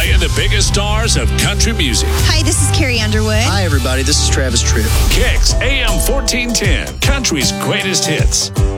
Playing the biggest stars of country music. Hi, this is Carrie Underwood. Hi, everybody. This is Travis Tritt. Kicks AM 1410, country's greatest hits.